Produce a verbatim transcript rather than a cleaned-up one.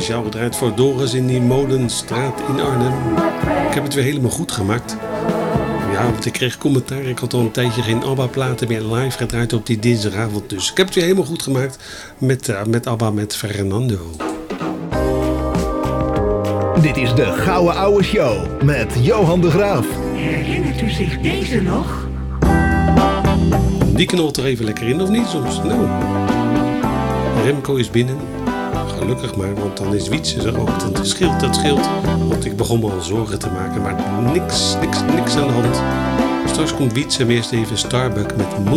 speciaal gedraaid voor Doris in die Molenstraat in Arnhem. Ik heb het weer helemaal goed gemaakt. Ja, want ik kreeg commentaar. Ik had al een tijdje geen ABBA-platen meer live gedraaid op die dinsdagavond. Dus ik heb het weer helemaal goed gemaakt met, uh, met ABBA met Fernando. Dit is de Gouden Ouwe Show met Johan de Graaf. Herinnert u zich deze nog? Die knalt er even lekker in, of niet soms? Nou, Remco is binnen. Gelukkig maar, want dan is Wietse er ook. Dat scheelt, dat scheelt. Want ik begon me al zorgen te maken, maar niks, niks, niks aan de hand. Straks komt Wietse hem eerst even Starbuck met Moon.